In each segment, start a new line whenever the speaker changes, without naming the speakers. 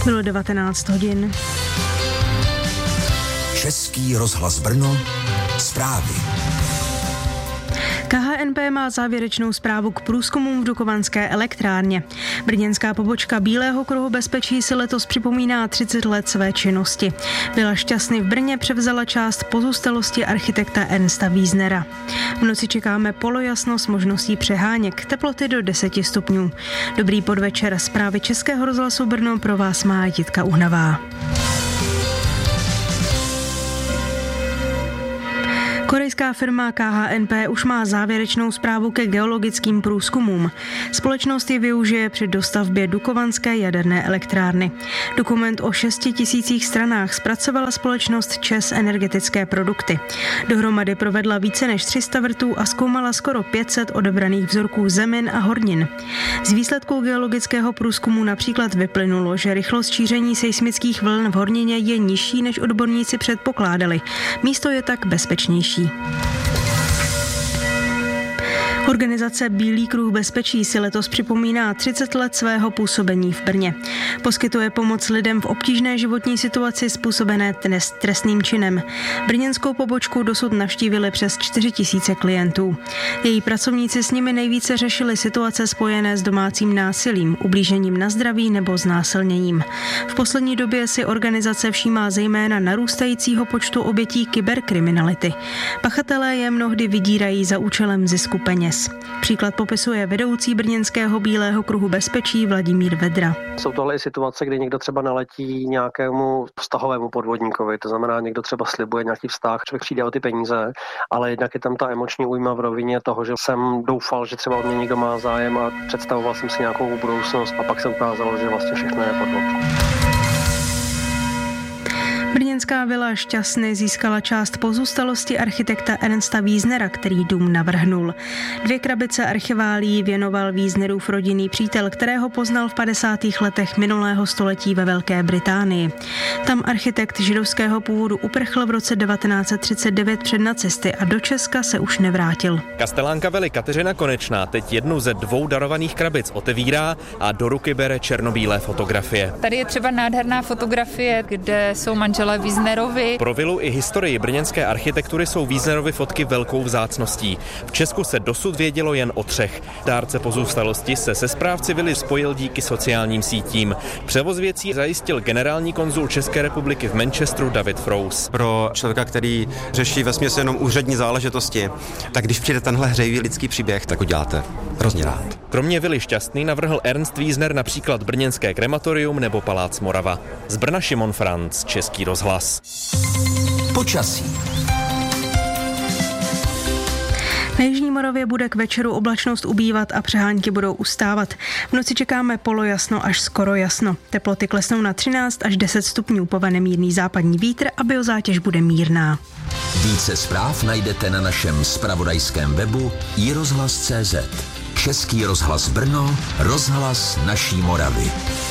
Bylo 19 hodin.
Český rozhlas Brno, zprávy.
KHNP má závěrečnou zprávu k průzkumům v Dukovanské elektrárně. Brněnská pobočka Bílého kruhu bezpečí si letos připomíná 30 let své činnosti. Vila Šťastny v Brně převzala část pozůstalosti architekta Ernsta Wiesnera. V noci čekáme polojasno s možností přeháněk, teploty do 10 stupňů. Dobrý podvečer, zprávy Českého rozhlasu Brno pro vás má Jitka Uhnavá. Korejská firma KHNP už má závěrečnou zprávu ke geologickým průzkumům. Společnost ji využije při dostavbě Dukovanské jaderné elektrárny. Dokument o 6 000 stranách zpracovala společnost ČEZ Energetické produkty. Dohromady provedla více než 300 vrtů a zkoumala skoro 500 odebraných vzorků zemin a hornin. Z výsledků geologického průzkumu například vyplynulo, že rychlost šíření seismických vln v hornině je nižší, než odborníci předpokládali. Místo je tak bezpečnější. Organizace Bílý kruh bezpečí si letos připomíná 30 let svého působení v Brně. Poskytuje pomoc lidem v obtížné životní situaci způsobené trestným činem. Brněnskou pobočku dosud navštívili přes 4 000 klientů. Její pracovníci s nimi nejvíce řešili situace spojené s domácím násilím, ublížením na zdraví nebo znásilněním. V poslední době si organizace všímá zejména narůstajícího počtu obětí kyberkriminality. Pachatelé je mnohdy vydírají za účelem zisku peněz. Příklad popisuje vedoucí brněnského Bílého kruhu bezpečí Vladimír Vedra.
Jsou tohle i situace, kdy někdo třeba naletí nějakému vztahovému podvodníkovi, to znamená, někdo třeba slibuje nějaký vztah, člověk přijde o ty peníze, ale jednak je tam ta emoční újma v rovině toho, že jsem doufal, že třeba od mě někdo má zájem a představoval jsem si nějakou budoucnost a pak se ukázalo, že vlastně všechno je podvod.
Brněnská vila Šťastny získala část pozůstalosti architekta Ernsta Wiesnera, který dům navrhnul. 2 krabice archiválií věnoval Wiesnerův rodinný přítel, kterého poznal v 50. letech minulého století ve Velké Británii. Tam architekt židovského původu uprchl v roce 1939 před nacisty a do Česka se už nevrátil.
Kastelánka vily Kateřina Konečná teď jednu ze 2 darovaných krabic otevírá a do ruky bere černobílé fotografie.
Tady je třeba nádherná fotografie, kde jsou manželé Wiesnerovi.
Pro vilu i historii brněnské architektury jsou Wiesnerovy fotky velkou vzácností. V Česku se dosud vědělo jen o 3. Dárce pozůstalosti se správci vily spojil díky sociálním sítím. Převoz věcí zajistil generální konzul České republiky v Manchesteru David Frouse.
Pro člověka, který řeší vesměs jenom úřední záležitosti, tak když přijde tenhle hřejivý lidský příběh, tak uděláte hrozně rád.
Kromě vily Šťastný navrhl Ernst Wiesner například brněnské krematorium nebo palác Morava. Z Brna Šimon Franc, Český rozhlas.
Počasí.
Na jižní Moravě bude k večeru oblačnost ubývat a přehánky budou ustávat. V noci čekáme polojasno až skoro jasno. Teploty klesnou na 13 až 10 stupňů, povane mírný západní vítr a biozátěž bude mírná.
Více zpráv najdete na našem zpravodajském webu iRozhlas.cz. Český rozhlas Brno, rozhlas naší Moravy.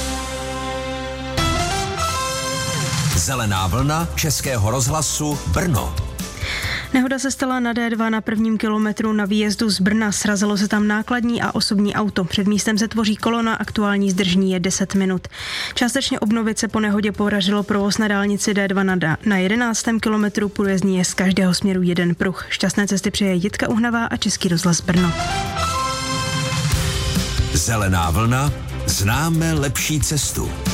Zelená vlna Českého rozhlasu Brno.
Nehoda se stala na D2 na 1. kilometru na výjezdu z Brna. Srazilo se tam nákladní a osobní auto. Před místem se tvoří kolona, aktuální zdržení je 10 minut. Částečně obnovit se po nehodě podařilo provoz na dálnici D2 na 11. kilometru. Průjezdný je z každého směru jeden pruh. Šťastné cesty přeje Jitka Uhnavá a Český rozhlas Brno.
Zelená vlna, známe lepší cestu.